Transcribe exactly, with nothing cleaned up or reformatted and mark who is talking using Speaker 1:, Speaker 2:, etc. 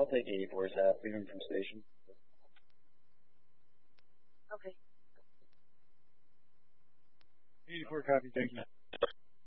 Speaker 1: I'll take eighty-four sat, leaving from station.
Speaker 2: Okay.
Speaker 3: eighty-four copy, thank you.